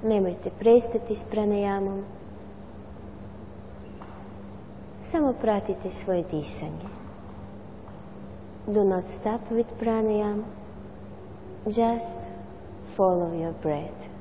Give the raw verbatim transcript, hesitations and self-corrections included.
Nemojte prestati s pranayamom. Samo pratite svoje disanje. Do not stop with pranayama. Just follow your breath.